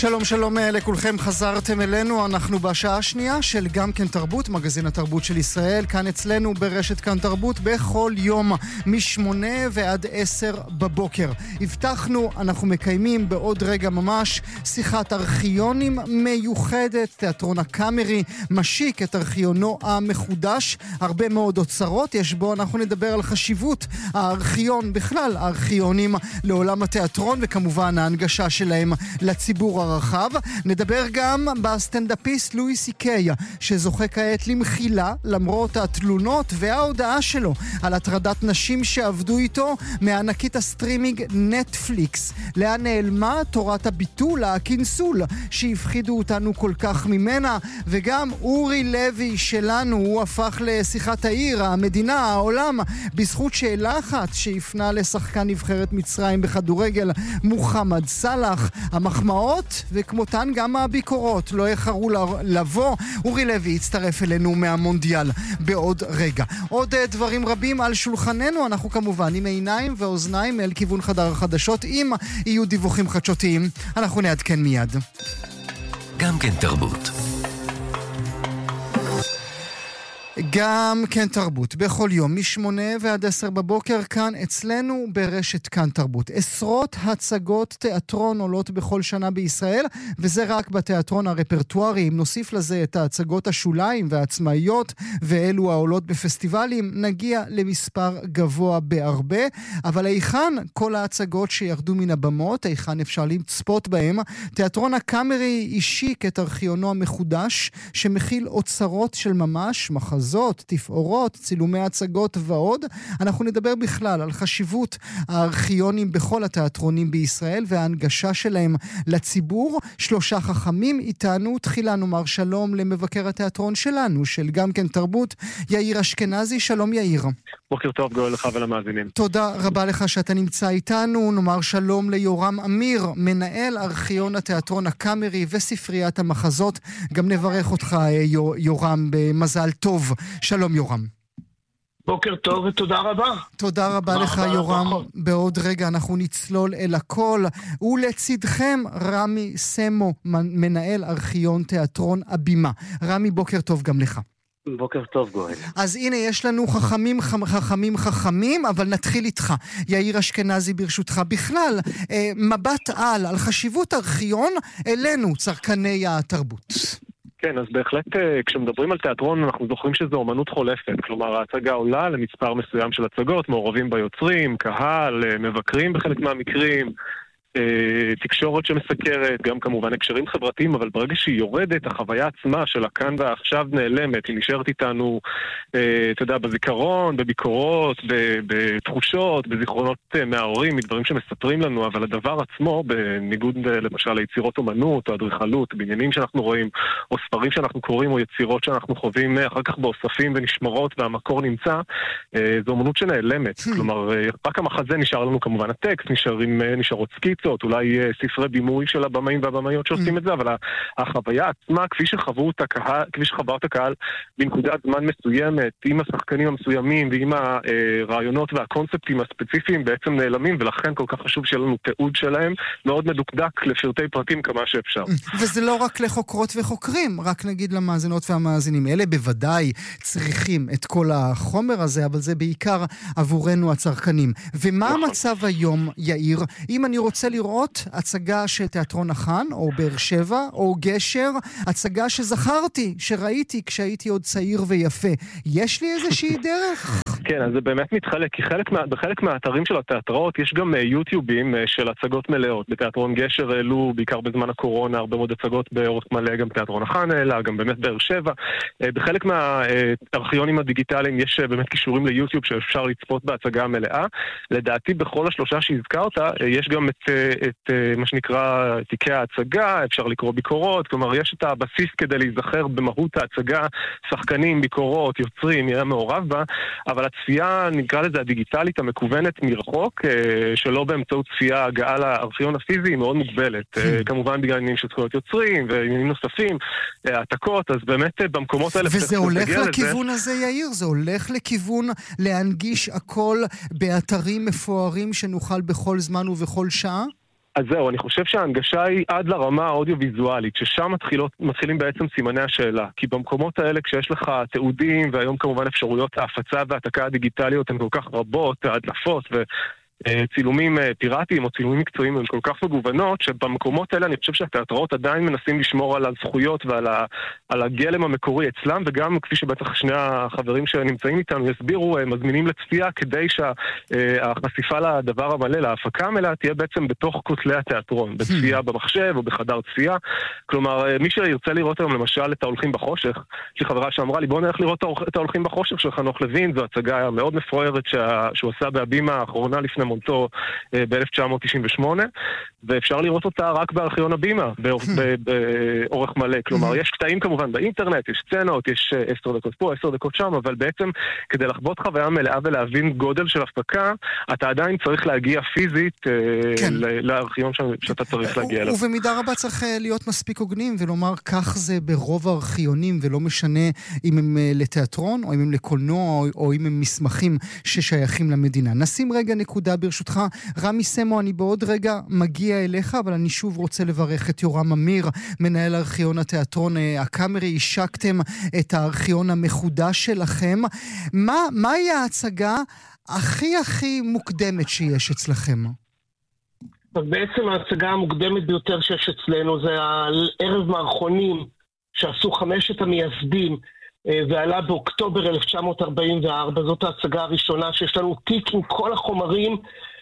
שלום שלום לכולכם, חזרתם אלינו, אנחנו בשעה השנייה של גם כן תרבות, מגזין התרבות של ישראל, כאן אצלנו ברשת כאן תרבות בכל יום מ8 ועד 10 בבוקר. הבטחנו, אנחנו מקיימים בעוד רגע ממש שיחת ארכיונים מיוחדת, תיאטרון הקאמרי משיק את ארכיונו המחודש, הרבה מאוד אוצרות יש בו, אנחנו נדבר על חשיבות הארכיון, בכלל הארכיונים לעולם התיאטרון וכמובן ההנגשה שלהם לציבור הרחב. נדבר גם בסטנדאפיסט לואי סי.קיי שזוכה כעת למחילה למרות התלונות וההודעה שלו על הטרדת נשים שעבדו איתו מענקית הסטרימינג נטפליקס. לאן נעלמה תורת הביטול, הכינסול שהפחידו אותנו כל כך ממנה? וגם אורי לוי שלנו, הוא הפך לשיחת העיר, המדינה, העולם, בזכות שאלה אחת שהפנה לשחקן נבחרת מצרים בכדורגל מוחמד סלאח. המחמאות וכמותן גם הביקורות לא יחרו לבוא. אורי לוי יצטרף אלינו מהמונדיאל בעוד רגע. עוד דברים רבים על שולחננו, אנחנו כמובן עם עיניים ואוזניים אל כיוון חדר החדשות. אם יהיו דיווחים חדשותיים אנחנו נעדכן מיד. גם כן תרבות. גם כן תרבות, בכל יום, מ8 ועד 10 בבוקר, כאן אצלנו ברשת כאן תרבות. עשרות הצגות תיאטרון עולות בכל שנה בישראל, וזה רק בתיאטרון הרפרטוארי. אם נוסיף לזה את ההצגות השוליים והעצמאיות, ואלו העולות בפסטיבלים, נגיע למספר גבוה בהרבה. אבל היכן כל ההצגות שירדו מן הבמות, היכן אפשר לצפות בהם? תיאטרון הקאמרי השיק את ארכיונו המחודש, שמכיל אוצרות של ממש, מחזות, תפאורות, צילומי הצגות ועוד. אנחנו נדבר בכלל על חשיבות הארכיונים בכל התיאטרונים בישראל וההנגשה שלהם לציבור. 3 חכמים איתנו. תחילה נאמר שלום למבקר התיאטרון שלנו, של גם כן תרבות, יאיר אשכנזי. שלום יאיר. בוקר טוב גואל לך ולמאזינים. תודה רבה לך שאתה נמצא איתנו. נאמר שלום ליורם אמיר, מנהל ארכיון התיאטרון הקאמרי וספריית המחזות. גם נברך אותך יורם במזל טוב. שלום יורם. בוקר טוב ותודה רבה. תודה רבה לך יורם. בעוד רגע אנחנו נצלול אל הכל. ולצידכם רמי סמו, מנהל ארכיון תיאטרון הבימה. רמי, בוקר טוב גם לך. בוקר טוב גואל. אז הנה יש לנו חכמים, אבל נתחיל איתך. יאיר אשכנזי ברשותך. בכלל, מבט על חשיבות ארכיון אלינו, צרכני התרבות. כן, אז בהחלט כשמדברים על תיאטרון אנחנו זוכרים שזו אומנות חולפת, כלומר ההצגה עולה למספר מסוים של הצגות, מעורבים ביוצרים, קהל, מבקרים בחלק מהמקרים, תקשורת שמסקרת, גם כמובן הקשרים חברתיים, אבל ברגע שהיא יורדת, החוויה עצמה של הכאן ועכשיו נעלמת, היא נשארת איתנו, אתה יודע, בזיכרון, בביקורות, בתחושות, בזיכרונות מההורים, מדברים שמספרים לנו, אבל הדבר עצמו, בניגוד למשל ליצירות אומנות או אדריכלות, בעניינים שאנחנו רואים, או ספרים שאנחנו קוראים, או יצירות שאנחנו חווים אחר כך באוספים ונשמרות, והמקור נמצא, זו אומנות שנעלמת. כלומר, רק המחזה נשאר לנו כמובן הטקסט, נשארות סקיצות, אולי ספרי בימוי של הבמאים והבמאיות שעושים את זה, אבל החוויה עצמה, כפי שחבר את הקהל בנקודת זמן מסוימת, עם השחקנים המסוימים ועם הרעיונות והקונספטים הספציפיים בעצם נעלמים, ולכן כל כך חשוב שיהיה לנו תיעוד שלהם מאוד מדוקדק לפרטי פרטים כמה שאפשר. וזה לא רק לחוקרות וחוקרים, רק נגיד למאזינות והמאזינים. אלה בוודאי צריכים את כל החומר הזה, אבל זה בעיקר עבורנו הצרכנים. ומה המצב היום, יאיר? אם אני רוצה לראות הצגה של תיאטרון החאן, או באר שבע, או גשר, הצגה שזכרתי, שראיתי כשהייתי עוד צעיר ויפה. יש לי איזושהי דרך? כן, אז זה באמת מתחלק, כי בחלק מהאתרים של התיאטראות יש גם יוטיובים של הצגות מלאות. בתיאטרון גשר העלו, בעיקר בזמן הקורונה, הרבה מאוד הצגות באורך מלא, גם תיאטרון החאן העלה, גם באמת באר שבע. בחלק מהארכיונים הדיגיטליים יש באמת קישורים ליוטיוב שאפשר לצפות בהצגה המלאה. לדעתי, בכל השלושה שהזכרת, יש גם את מה שנקרא תיקי ההצגה, אפשר לקרוא ביקורות, כלומר יש את הבסיס כדי להיזכר במהות ההצגה, שחקנים, ביקורות, יוצרים, יהיה מעורב בה, אבל הצפייה, נקרא לזה הדיגיטלית המקוונת מרחוק, שלא באמצעות צפייה הגעה לארכיון הפיזי, היא מאוד מוגבלת. כמובן בגלל עניינים של זכויות יוצרים ועניינים נוספים, העתקות, אז באמת במקומות האלה... וזה הולך לכיוון הזה, יאיר? זה הולך לכיוון להנגיש הכל באתרים מפוארים שנוכל בכל זמן ובכל שעה? אז זהו, אני חושב שההנגשה היא עד לרמה האודיו-ויזואלית, ששם מתחילים בעצם סימני השאלה. כי במקומות האלה, כשיש לך תיעודים, והיום כמובן אפשרויות ההפצה והעתקה הדיגיטליות הן כל כך רבות, הדלפות צילומים פיראטיים או צילומים מקצועיים הם כל כך מגוונות, שבמקומות האלה אני חושב שהתיאטראות עדיין מנסים לשמור על הזכויות ועל הגלם המקורי אצלם, וגם כפי שבטח שני החברים שנמצאים איתנו יסבירו, מזמינים לצפייה כדי שהחשיפה לדבר המלא, להפקה המלאה, תהיה בעצם בתוך כותלי התיאטרון, בצפייה במחשב או בחדר צפייה. כלומר, מי שירצה לראות היום למשל את ההולכים בחושך, יש לי חברה שאמרה לי, בוא נלך לראות את ההולכים בחושך של חנוך לוין, זו הצגה מאוד מפוארת שהוא עשה בהבימה האחרונה לפני מותו ב-1998, ואפשר לראות אותה רק בארכיון הבימה, באורך מלא. כלומר, יש קטעים כמובן באינטרנט, יש סצנות, יש 10 דקות פה, 10 דקות שם, אבל בעצם כדי לחוות חוויה מלאה ולהבין גודל של הפקה, אתה עדיין צריך להגיע פיזית לארכיון שאתה צריך להגיע אליו. ובמידה רבה צריך להיות מספיק הוגנים ולומר, כך זה ברוב הארכיונים, ולא משנה אם הם לתיאטרון, או אם הם לקולנוע, או אם הם מסמכים ששייכים למדינה. נשים רגע נקודה ברשותך. רמי סמו, אני בעוד רגע מגיע אליך, אבל אני שוב רוצה לברך את יורם אמיר, מנהל ארכיון התיאטרון הקאמרי. השקתם את הארכיון המחודש שלכם. מהי ההצגה הכי מוקדמת שיש אצלכם? אז בעצם ההצגה המוקדמת ביותר שיש אצלנו זה הערב מערכונים שעשו 5 המייסדים, ועלה באוקטובר 1944. זאת ההצגה הראשונה שיש לנו תיק עם כל החומרים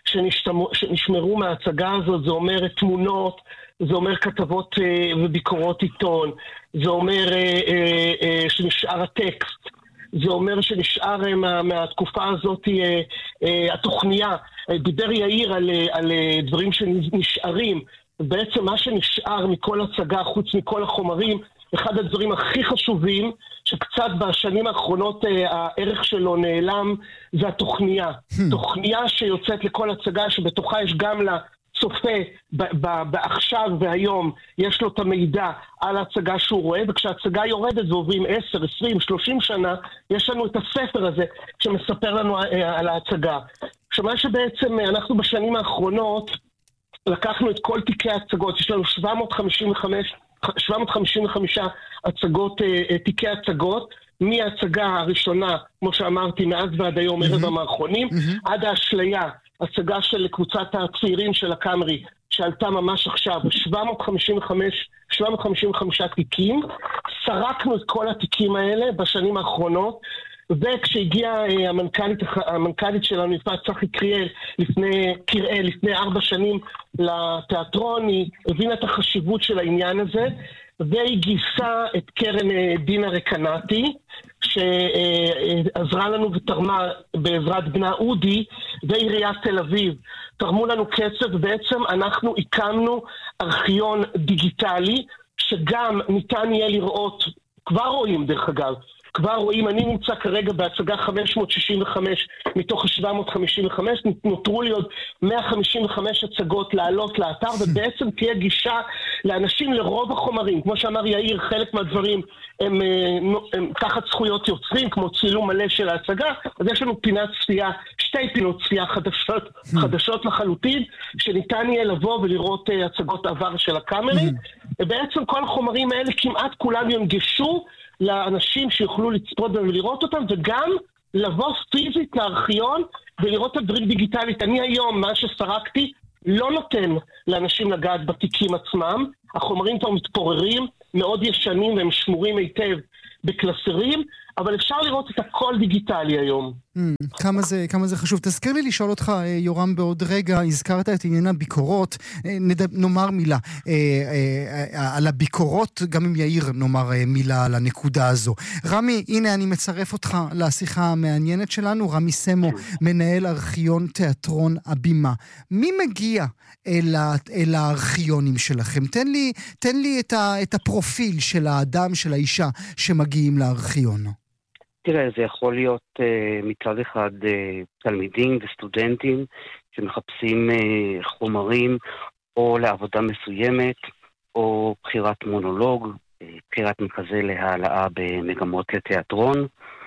שנשמרו מההצגה הזאת. זה אומר תמונות, זה אומר כתבות וביקורות עיתון, זה אומר שנשאר הטקסט, זה אומר שנשאר מהתקופה הזאת התוכניה. דיבר יאיר על דברים שנשארים. בעצם מה שנשאר מכל הצגה, חוץ מכל החומרים, אחד הדברים הכי חשובים, שקצת בשנים האחרונות הערך שלו נעלם, זה התוכניה. תוכניה שיוצאת לכל הצגה, שבתוכה יש גם לצופה בעכשיו והיום, יש לו את המידע על ההצגה שהוא רואה, וכשההצגה יורדת ועוברים 10, 20, 30 שנה, יש לנו את הספר הזה שמספר לנו על ההצגה. שמה שבעצם אנחנו בשנים האחרונות לקחנו את כל תיקי ההצגות, יש לנו 755 הצגות, תיקי הצגות, מההצגה הראשונה, כמו שאמרתי, מאז ועד היום, ערב המערכונים, עד האשליה, הצגה של קבוצת הצעירים של הקאמרי, שעלתה ממש עכשיו, 755 תיקים. סרקנו את כל התיקים האלה בשנים האחרונות, וכשהגיעה המנכ"לית שלנו, יפעת צחי קריאל, לפני 4 שנים לתיאטרון, היא הבינה את החשיבות של העניין הזה, והיא גייסה את קרן דינה רקנטי, שעזרה לנו ותרמה בעזרת בנה אודי, ועיריית תל אביב. תרמו לנו כסף, ובעצם אנחנו הקמנו ארכיון דיגיטלי, שגם ניתן יהיה לראות, כבר רואים דרך אגב, אני נמצא כרגע בהצגה 565 מתוך 755, נותרו לי עוד 155 הצגות לעלות לאתר, ובעצם תהיה גישה לאנשים לרוב החומרים. כמו שאמר יאיר, חלק מהדברים הם תחת זכויות יוצרים, כמו צילום מלא של ההצגה, אז יש לנו פינת צפייה, 2 פינות צפייה חדשות לחלוטין, שניתן יהיה לבוא ולראות הצגות עבר של הקאמרי, ובעצם כל החומרים האלה כמעט כולם יונגשו לאנשים שיוכלו לצפות בהם ולראות אותם, וגם לבוא פיזית לארכיון ולראות את הדברים דיגיטלית. אני היום, מה שסרקתי, לא נותן לאנשים לגעת בתיקים עצמם. החומרים כבר מתפוררים, מאוד ישנים, והם שמורים היטב בקלסרים, אבל אפשר לראות את הכל דיגיטלי היום. כמה זה חשוב. תזכיר לי לשאול אותך, יורם, בעוד רגע, הזכרת את עניין הביקורות, נאמר מילה על הביקורות, גם אם יאיר נאמר מילה על הנקודה הזו. רמי, הנה אני מצרף אותך לשיחה המעניינת שלנו, רמי סמו, מנהל ארכיון תיאטרון הבימה. מי מגיע אל הארכיונים שלכם? תן לי את הפרופיל של האדם, של האישה שמגיעים לארכיון. תראה, זה יכול להיות מצד אחד תלמידים וסטודנטים שמחפשים חומרים או לעבודה מסוימת, או בחירת מונולוג, בחירת מכזה להעלאה במגמות לתיאטרון.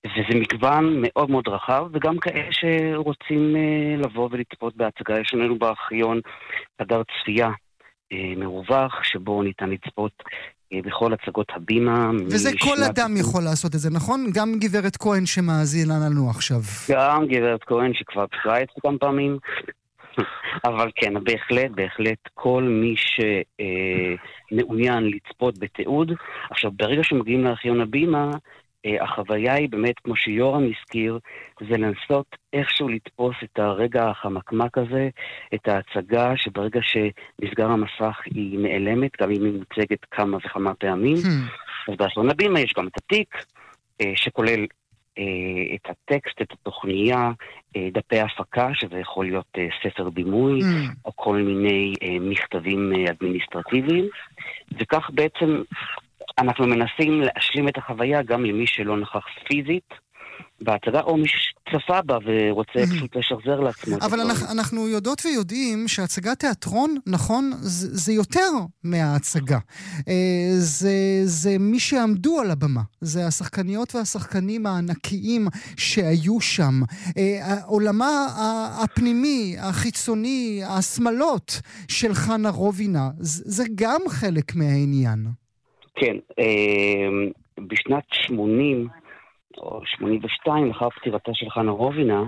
וזה מגוון מאוד מאוד רחב, וגם כאלה שרוצים לבוא ולצפות בהצגה. יש לנו בארכיון חדר צפייה מרווח, שבו ניתן לצפות בכל הצגות הבימה. וזה כל אדם יכול לעשות את זה, נכון? גם גברת כהן שמאזינה לנו עכשיו. גם גברת כהן שכבר בקרה את זה כמה פעמים. אבל כן, בהחלט כל מי שמעוניין לצפות בתיעוד. עכשיו, ברגע שמגיעים לארכיון הבימה, החוויה היא באמת, כמו שיורם הזכיר, זה לנסות איכשהו לתפוס את הרגע החמקמק הזה, את ההצגה שברגע שנסגר המסך היא נעלמת, גם אם היא מוצגת כמה וכמה פעמים. אז בארכיון הבימה יש גם את התיק, שכולל את הטקסט, את התוכניה, דפי הפקה, שזה יכול להיות ספר בימוי, או כל מיני מכתבים אדמיניסטרטיביים, וכך בעצם אנחנו מנסים להשלים את החוויה גם למי שלא נכח פיזית בהצגה, או מי שצפה בה ורוצה פשוט לשחזר לעצמו. אבל אנחנו יודעות ויודעים שהצגת תיאטרון, נכון, זה יותר מההצגה. זה מי שעמדו על הבמה. זה השחקניות והשחקנים הענקיים שהיו שם. העולמה הפנימי, החיצוני, השמלות של חנה רובינה, זה גם חלק מהעניין. כן, בשנת 80 או 82, לאחר פטירתה של חנה רובינה,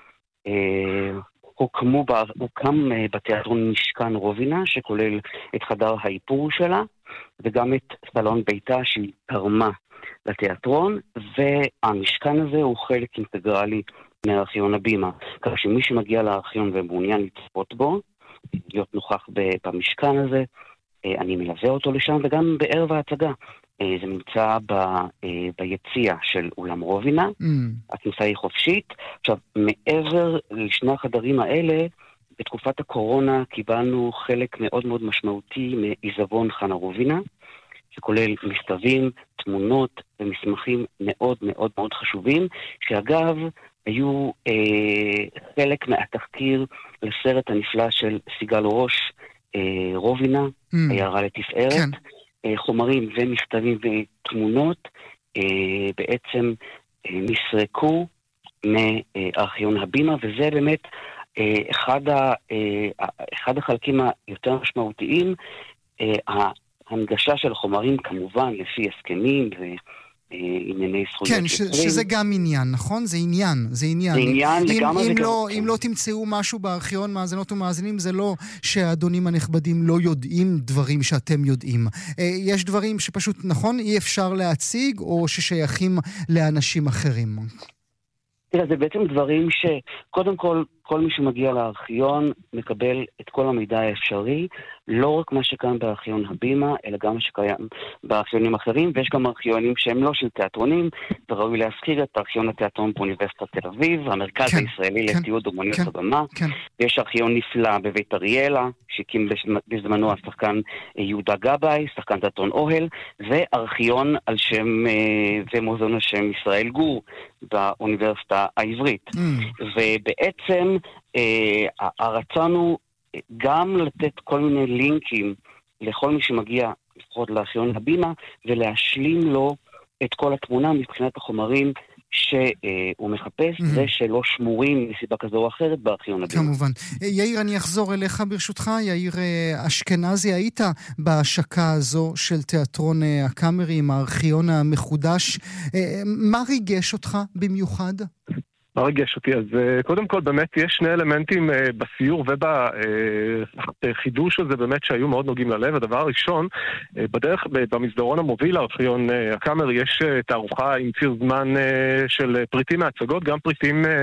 הוקם בתיאטרון משכן רובינה, שכולל את חדר האיפור שלה, וגם את סלון ביתה שהיא תרמה לתיאטרון, והמשכן הזה הוא חלק אינטגרלי מארכיון הבימה. כך שמי שמגיע לארכיון ומעוניין לצפות בו, להיות נוכח במשכן הזה, אני מלווה אותו לשם, וגם בערב ההצגה. זה נמצא ביציע של אולם רובינה, הכניסה היא חופשית. עכשיו, מעבר לשני החדרים האלה, בתקופת הקורונה קיבלנו חלק מאוד מאוד משמעותי מעיזבון חנה רובינה, שכולל מכתבים, תמונות ומסמכים מאוד מאוד מאוד חשובים, שאגב, היו חלק מהתחקיר לסרט הנפלא של סיגל ראש, רובינה, עיירה לתפארת. כן. חומרים ומכתבים ותמונות בעצם נסרקו מארכיון הבימה, וזה באמת אחד החלקים היותר משמעותיים, ההנגשה של חומרים כמובן לפי הסכמים וענייני זכויות. כן, שזה גם עניין, נכון? זה עניין. זה עניין לגמרי. אם לא תמצאו משהו בארכיון מאזינות ומאזינים, זה לא שהאדונים הנכבדים לא יודעים דברים שאתם יודעים. יש דברים שפשוט, נכון, אי אפשר להציג, או ששייכים לאנשים אחרים. תראה, זה בעצם דברים שקודם כל מי שמגיע לארכיון מקבל את כל המידע האפשרי, לא רק מה שקיים בארכיון הבימה, אלא גם מה שקיים בארכיונים אחרים, ויש גם ארכיונים שהם לא של תיאטרונים, וראוי להזכיר את ארכיון התיאטרון באוניברסיטת תל אביב, המרכז הישראלי לתיעוד אומנויות הבמה, יש ארכיון נפלא בבית אריאלה, שהקים בזמנו השחקן יהודה גבאי, שחקן תיאטרון אוהל, וארכיון על שם ומוזיאון על שם ישראל גור, באוניברסיטה העברית. ובעצם הרצון הוא גם לתת כל מיני לינקים לכל מי שמגיע לפחות לארכיון הבימה, ולהשלים לו את כל התמונה מבחינת החומרים שהוא מחפש, ושלא שמורים מסיבה כזו או אחרת בארכיון הבימה. כמובן. יאיר, אני אחזור אליך ברשותך. יאיר אשכנזי, היית בהשקה הזו של תיאטרון הקאמרי עם הארכיון המחודש. מה ריגש אותך במיוחד? מה רגש אותי? אז קודם כל באמת יש שני אלמנטים בסיור ובחידוש הזה באמת שהיו מאוד נוגעים ללב. הדבר הראשון, בדרך במסדרון המוביל לארכיון הקאמרי יש תערוכה עם ציר זמן של פריטים מהצגות, גם פריטים